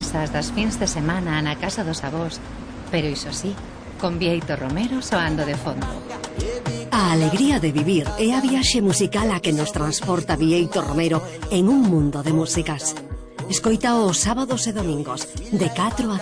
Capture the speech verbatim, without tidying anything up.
conversas das fins de semana na casa dos avós, pero iso sí, con Bieito Romero soando de fondo. A alegría de vivir é a viaxe musical a que nos transporta Bieito Romero en un mundo de músicas. Escoita os sábados e domingos, de catro a